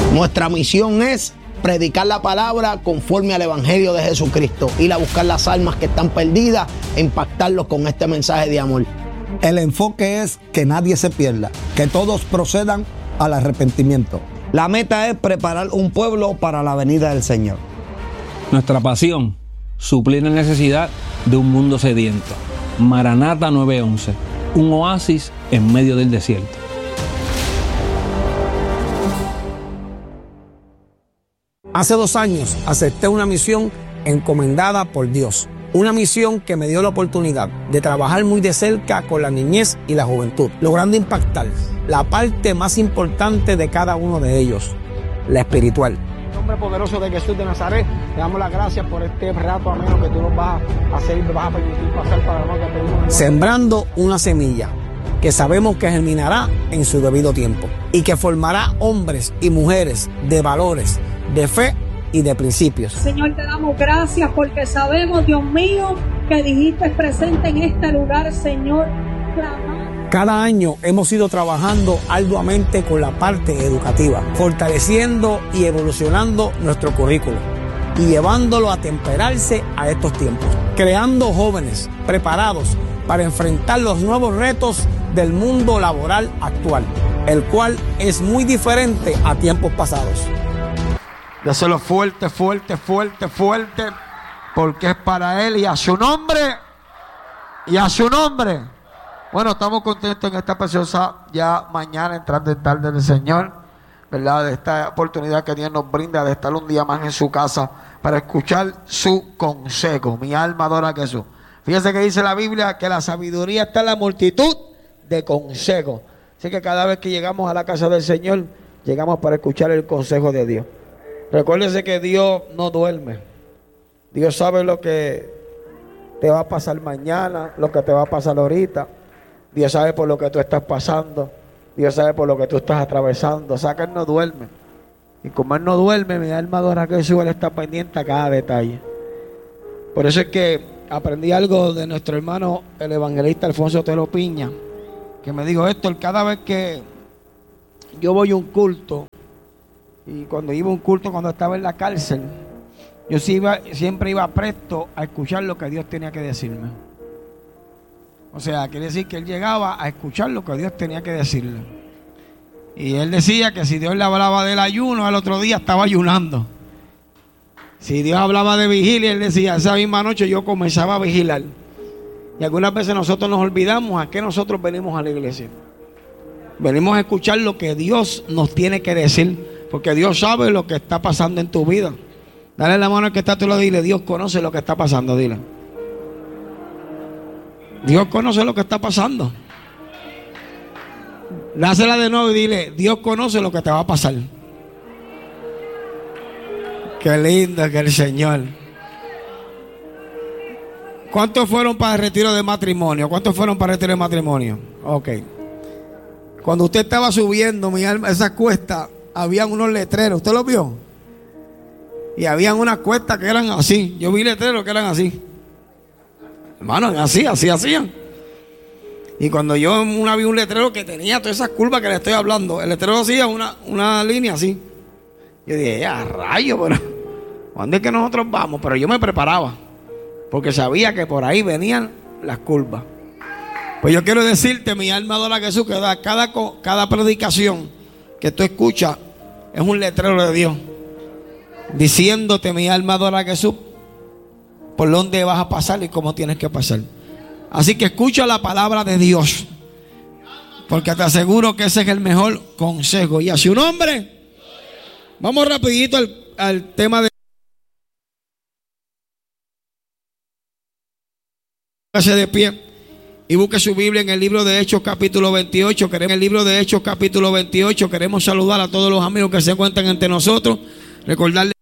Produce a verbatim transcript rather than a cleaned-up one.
Nuestra misión es predicar la palabra conforme al Evangelio de Jesucristo, ir a buscar las almas que están perdidas e impactarlos con este mensaje de amor. El enfoque es que nadie se pierda, que todos procedan al arrepentimiento. La meta es preparar un pueblo para la venida del Señor. Nuestra pasión, suplir la necesidad de un mundo sediento. Maranata nueve once, un oasis en medio del desierto. Hace dos años acepté una misión encomendada por Dios. Una misión que me dio la oportunidad de trabajar muy de cerca con la niñez y la juventud, logrando impactar la parte más importante de cada uno de ellos, la espiritual. En nombre poderoso de Jesús de Nazaret, te damos las gracias por este rato ameno que tú nos vas a hacer y nos vas a permitir pasar para lo que pedimos. Sembrando una semilla que sabemos que germinará en su debido tiempo y que formará hombres y mujeres de valores, de fe y de principios. Señor, te damos gracias porque sabemos, Dios mío, que dijiste presente en este lugar, Señor. Clamar. Cada año hemos ido trabajando arduamente con la parte educativa, fortaleciendo y evolucionando nuestro currículo y llevándolo a temperarse a estos tiempos, creando jóvenes preparados para enfrentar los nuevos retos del mundo laboral actual, el cual es muy diferente a tiempos pasados. Dáselo fuerte, fuerte, fuerte, fuerte, porque es para Él y a su nombre, y a su nombre. Bueno, estamos contentos en esta preciosa ya mañana entrando en tarde del Señor, ¿verdad? De esta oportunidad que Dios nos brinda de estar un día más en su casa para escuchar su consejo. Mi alma adora a Jesús. Fíjense que dice la Biblia que la sabiduría está en la multitud de consejos. Así que cada vez que llegamos a la casa del Señor, llegamos para escuchar el consejo de Dios. Recuérdese que Dios no duerme. Dios sabe lo que te va a pasar mañana, lo que te va a pasar ahorita. Dios sabe por lo que tú estás pasando. Dios sabe por lo que tú estás atravesando. O sea que Él no duerme. Y como Él no duerme, mi alma adora a Jesús, Él está pendiente a cada detalle. Por eso es que aprendí algo de nuestro hermano, el evangelista Alfonso Otero Piña, que me dijo esto: cada vez que yo voy a un culto, y cuando iba a un culto, cuando estaba en la cárcel, yo sí iba, siempre iba presto a escuchar lo que Dios tenía que decirme. O sea, quiere decir que él llegaba a escuchar lo que Dios tenía que decirle. Y él decía que si Dios le hablaba del ayuno, al otro día estaba ayunando. Si Dios hablaba de vigilia, él decía, esa misma noche yo comenzaba a vigilar. Y algunas veces nosotros nos olvidamos a qué nosotros venimos a la iglesia. Venimos a escuchar lo que Dios nos tiene que decir, porque Dios sabe lo que está pasando en tu vida. Dale la mano al que está a tu lado y dile: Dios conoce lo que está pasando, dile. Dios conoce lo que está pasando. Dásela de nuevo y dile: Dios conoce lo que te va a pasar. Qué lindo que el Señor. ¿Cuántos fueron para el retiro de matrimonio? ¿Cuántos fueron para el retiro de matrimonio? Ok. Cuando usted estaba subiendo, mi alma, esa cuesta, habían unos letreros. ¿Usted los vio? Y habían unas cuestas que eran así. Yo vi letreros que eran así. Hermano, así, así hacían. Y cuando yo una vi un letrero que tenía todas esas curvas que le estoy hablando, el letrero hacía una, una línea así. Yo dije, ya, rayo, pero ¿dónde es que nosotros vamos? Pero yo me preparaba, porque sabía que por ahí venían las curvas. Pues yo quiero decirte, mi alma adora a Jesús, que cada, cada predicación que tú escuchas es un letrero de Dios, diciéndote, mi alma adora a Jesús, por dónde vas a pasar y cómo tienes que pasar. Así que escucha la palabra de Dios, porque te aseguro que ese es el mejor consejo. Y a su nombre, vamos rapidito al, al tema de de pie y busque su Biblia en el libro de Hechos capítulo veintiocho. Queremos, en el libro de Hechos capítulo veintiocho, queremos saludar a todos los amigos que se encuentran entre nosotros, recordarles